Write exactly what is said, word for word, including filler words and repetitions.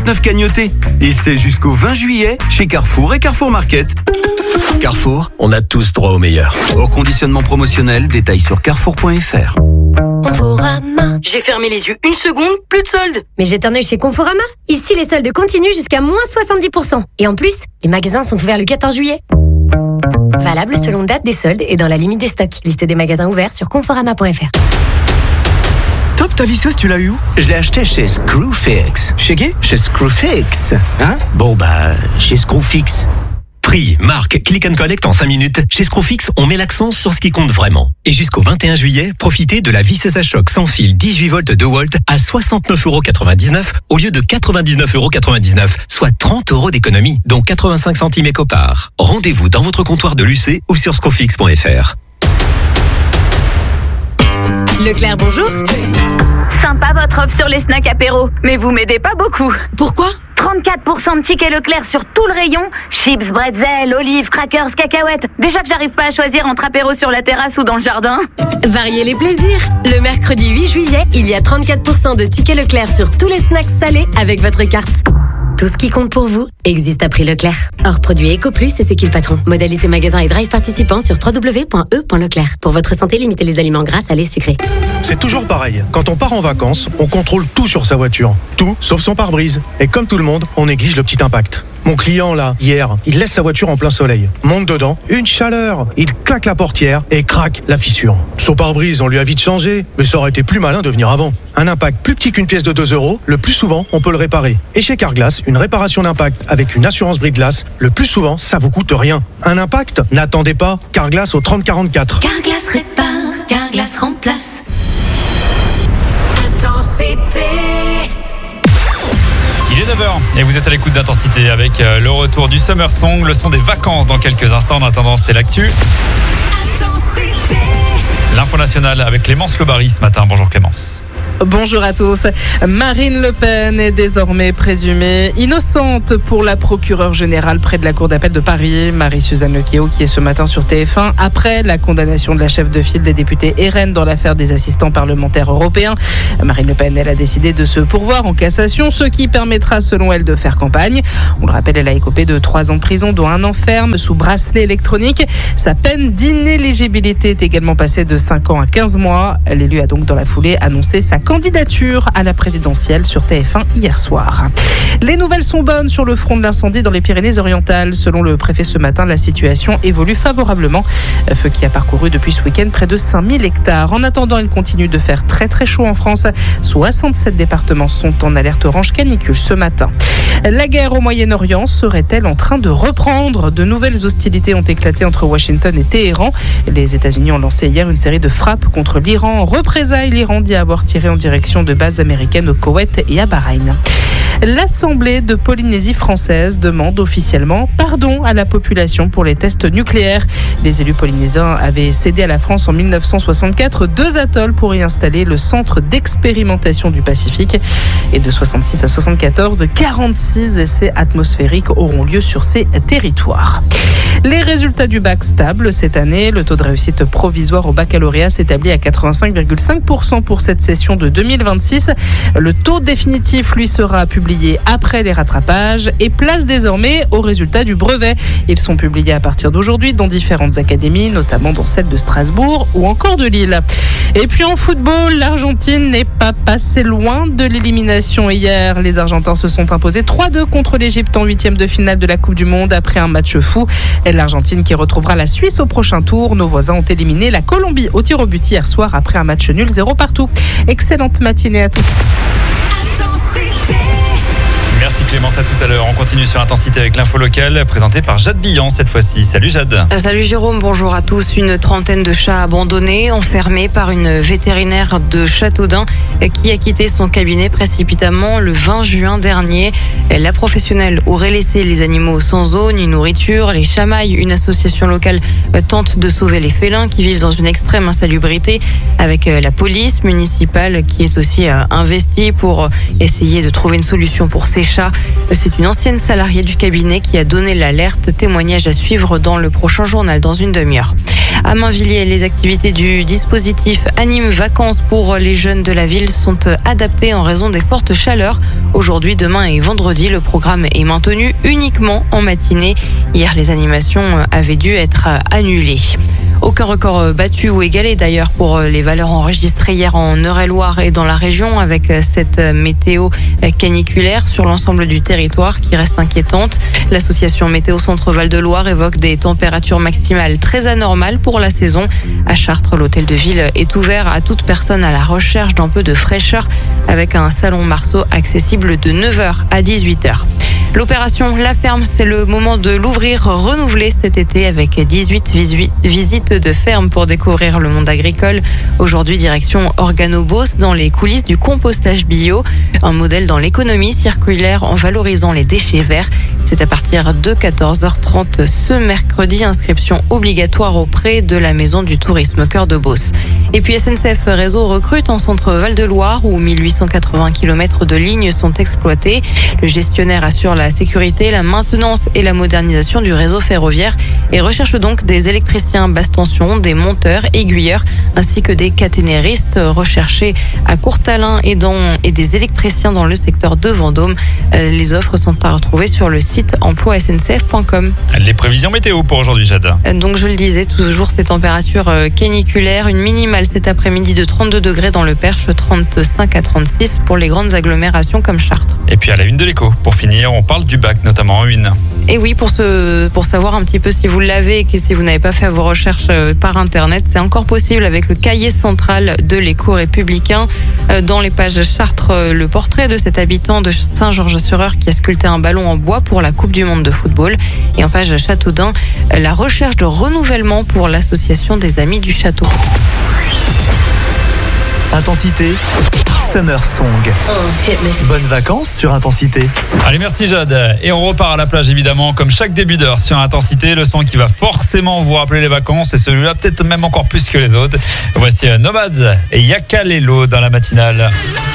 soixante-neuf cagnottées. Et c'est jusqu'au vingt juillet chez Carrefour et Carrefour Market. Carrefour, on a tous droit au meilleur. Hors conditionnement promotionnel, détails sur carrefour point f r. Conforama. J'ai fermé les yeux une seconde, plus de soldes. Mais j'étais en œil chez Conforama. Ici, les soldes continuent jusqu'à moins soixante-dix pour cent. Et en plus, les magasins sont ouverts le quatorze juillet. Valable selon date des soldes et dans la limite des stocks. Liste des magasins ouverts sur conforama point f r. Top, ta visseuse, tu l'as eu où? Je l'ai acheté chez Screwfix. Chez qui? Chez Screwfix. Hein? Bon, bah, chez Screwfix. Prix, marque, click and collect en cinq minutes. Chez Screwfix, on met l'accent sur ce qui compte vraiment. Et jusqu'au vingt et un juillet, profitez de la visseuse à choc sans fil dix-huit volts deux volts à soixante-neuf euros quatre-vingt-dix-neuf au lieu de quatre-vingt-dix-neuf euros quatre-vingt-dix-neuf, soit trente euros d'économie, dont quatre-vingt-cinq centimes éco-part. Rendez-vous dans votre comptoir de l'U C ou sur screwfix point f r. Leclerc, bonjour. Sympa votre offre sur les snacks apéro, mais vous m'aidez pas beaucoup. Pourquoi? trente-quatre pour cent de tickets Leclerc sur tout le rayon. Chips, bretzels, olives, crackers, cacahuètes. Déjà que j'arrive pas à choisir entre apéro sur la terrasse ou dans le jardin. Variez les plaisirs. Le mercredi huit juillet, il y a trente-quatre pour cent de tickets Leclerc sur tous les snacks salés avec votre carte. Tout ce qui compte pour vous existe à prix Leclerc. Hors produit EcoPlus et C'est qui le patron. Modalité magasin et drive participants sur w w w point e point leclerc. Pour votre santé, limitez les aliments gras, salés, sucrés. C'est toujours pareil. Quand on part en vacances, on contrôle tout sur sa voiture. Tout, sauf son pare-brise. Et comme tout le monde, on néglige le petit impact. Mon client, là, hier, il laisse sa voiture en plein soleil. Monte dedans, une chaleur. Il claque la portière et craque la fissure. Son pare-brise, on lui a vite changé, mais ça aurait été plus malin de venir avant. Un impact plus petit qu'une pièce de deux euros, le plus souvent, on peut le réparer. Et chez Carglass, une réparation d'impact avec une assurance bris-de-glace, le plus souvent, ça vous coûte rien. Un impact? N'attendez pas. Carglass au trente quarante-quatre. Carglass répare, Carglass remplace. Intensité. Il est neuf heures et vous êtes à l'écoute d'Intensité avec le retour du Summer Song, le son des vacances dans quelques instants. En attendant, c'est l'actu. Intensité. L'info nationale avec Clémence Lebary ce matin. Bonjour Clémence. Bonjour à tous. Marine Le Pen est désormais présumée innocente pour la procureure générale près de la Cour d'appel de Paris, Marie-Suzanne Lequéot, qui est ce matin sur T F un après la condamnation de la chef de file des députés R N dans l'affaire des assistants parlementaires européens. Marine Le Pen, elle a décidé de se pourvoir en cassation, ce qui permettra selon elle de faire campagne. On le rappelle, elle a écopé de trois ans de prison, dont un an ferme sous bracelet électronique. Sa peine d'inéligibilité est également passée de cinq ans à quinze mois. L'élu a donc dans la foulée annoncé sa candidature à la présidentielle sur T F un hier soir. Les nouvelles sont bonnes sur le front de l'incendie dans les Pyrénées-Orientales. Selon le préfet ce matin, la situation évolue favorablement. Feu qui a parcouru depuis ce week-end près de cinq mille hectares. En attendant, il continue de faire très très chaud en France. soixante-sept départements sont en alerte orange canicule ce matin. La guerre au Moyen-Orient serait-elle en train de reprendre? De nouvelles hostilités ont éclaté entre Washington et Téhéran. Les États-Unis ont lancé hier une série de frappes contre l'Iran. En représailles, l'Iran dit avoir tiré en direction de bases américaines au Koweït et à Bahreïn. L'Assemblée de Polynésie française demande officiellement pardon à la population pour les tests nucléaires. Les élus polynésiens avaient cédé à la France en mille neuf cent soixante-quatre deux atolls pour y installer le centre d'expérimentation du Pacifique. Et de soixante-six à soixante-quatorze, quarante-six essais atmosphériques auront lieu sur ces territoires. Les résultats du bac stables cette année. Le taux de réussite provisoire au baccalauréat s'établit à quatre-vingt-cinq virgule cinq pour cent pour cette session de deux mille vingt-six. Le taux définitif, lui, sera publié après les rattrapages et place désormais aux résultats du brevet. Ils sont publiés à partir d'aujourd'hui dans différentes académies, notamment dans celle de Strasbourg ou encore de Lille. Et puis en football, l'Argentine n'est pas passée loin de l'élimination hier. Les Argentins se sont imposés trois deux contre l'Égypte en huitième de finale de la Coupe du Monde après un match fou. Et l'Argentine qui retrouvera la Suisse au prochain tour. Nos voisins ont éliminé la Colombie au tir au but hier soir après un match nul zéro partout. Excellente matinée à tous. Merci Clémence, à tout à l'heure. On continue sur Intensité avec l'info locale présentée par Jade Billan cette fois-ci. Salut Jade. Salut Jérôme, bonjour à tous. Une trentaine de chats abandonnés, enfermés par une vétérinaire de Châteaudun qui a quitté son cabinet précipitamment le vingt juin dernier. La professionnelle aurait laissé les animaux sans eau ni nourriture. Les Chamailles, une association locale, tente de sauver les félins qui vivent dans une extrême insalubrité avec la police municipale qui est aussi investie pour essayer de trouver une solution pour ces chats. C'est une ancienne salariée du cabinet qui a donné l'alerte. Témoignage à suivre dans le prochain journal dans une demi-heure. À Mainvilliers, les activités du dispositif Anime Vacances pour les jeunes de la ville sont adaptées en raison des fortes chaleurs. Aujourd'hui, demain et vendredi, le programme est maintenu uniquement en matinée. Hier, les animations avaient dû être annulées. Aucun record battu ou égalé d'ailleurs pour les valeurs enregistrées hier en Eure-et-Loire et dans la région avec cette météo caniculaire sur l'ensemble du territoire qui reste inquiétante. L'association Météo Centre Val-de-Loire évoque des températures maximales très anormales pour la saison. À Chartres, l'hôtel de ville est ouvert à toute personne à la recherche d'un peu de fraîcheur avec un salon Marceau accessible de neuf heures à dix-huit heures. L'opération La Ferme, c'est le moment de l'ouvrir renouvelé cet été avec dix-huit visites de ferme pour découvrir le monde agricole. Aujourd'hui, direction Organobos dans les coulisses du compostage bio, un modèle dans l'économie circulaire en valorisant les déchets verts. C'est à partir de quatorze heures trente ce mercredi, inscription obligatoire auprès de la Maison du Tourisme Cœur de Beauce. Et puis S N C F Réseau recrute en centre Val-de-Loire où mille huit cent quatre-vingts kilomètres de lignes sont exploités. Le gestionnaire assure la sécurité, la maintenance et la modernisation du réseau ferroviaire et recherche donc des électriciens basse tension, des monteurs, aiguilleurs ainsi que des caténéristes recherchés à Courtalin et, dans, et des électriciens dans le secteur de Vendôme. Euh, les offres sont à retrouver sur le site emploi S N C F point com. Les prévisions météo pour aujourd'hui, Jade. Donc je le disais, toujours ces températures caniculaires, une minimale cet après-midi de trente-deux degrés dans le Perche, trente-cinq à trente-six pour les grandes agglomérations comme Chartres. Et puis à la une de l'écho, pour finir, on parle du bac, notamment en une. Et oui, pour, ce, pour savoir un petit peu si vous l'avez et que si vous n'avez pas fait vos recherches par Internet, c'est encore possible avec le cahier central de l'écho républicain. Dans les pages Chartres, le portrait de cet habitant de Saint-Georges-sur-Eure qui a sculpté un ballon en bois pour la Coupe du Monde de football. Et en page Châteaudun, la recherche de renouvellement pour l'association des Amis du Château. Intensité, Summer Song. Bonnes vacances sur Intensité. Allez, merci Jade. Et on repart à la plage évidemment, comme chaque début d'heure sur Intensité. Le son qui va forcément vous rappeler les vacances et celui-là peut-être même encore plus que les autres. Voici Nomads et Yakalelo dans la matinale.